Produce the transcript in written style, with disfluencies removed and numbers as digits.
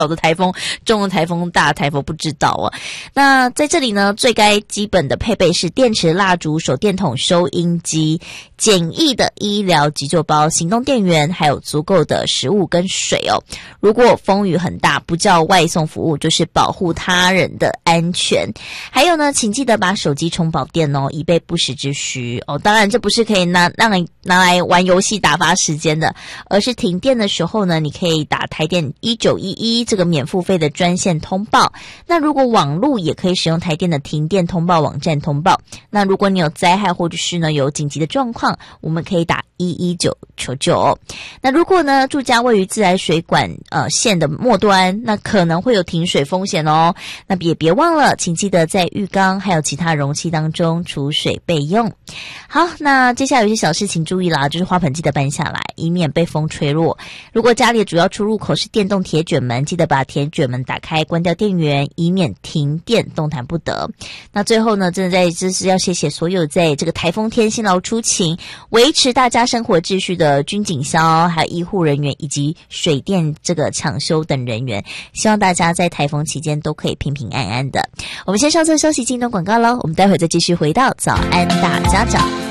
小的台风、中的台风、大的台风不知道啊。那在这里呢，最该基本的配备是电池、蜡烛、手电筒、收音机、简易的医疗急救包、行动电源，还有足够的食物跟水哦。如果风雨很大，不叫外送服务，就是保护他人的安全。还有呢，请记得把手机充饱电哦，以备不时之需哦。当然，这不是可以拿来玩游戏打发时间的，而是停电的时候呢，你可以打台电1911这个免付费的专线通报。那如果网络也可以使用台电的停电通报网站通报。那如果你有灾害或者是呢有紧急的状况，我们可以打119求救哦。那如果呢住家位于自来水管线的末端，那可能会有停水风险哦。那也别忘了，请记得在浴缸还有其他容器当中储水备用。好，那接下来有些小事情注意啦，就是花盆记得搬下来，以免被风吹落。如果家里的主要出入口是电动铁卷门，记得把铁卷门打开，关掉电源，以免停电动弹不得。那最后呢，真的就是要谢谢所有在这个台风天辛劳出勤，维持大家生活秩序的军警消，还有医护人员以及水电这个抢修等人员。希望大家在台风期间都可以平平安安的。我们先上车休息，进段广告咯，我们待会再继续回到早安大家长。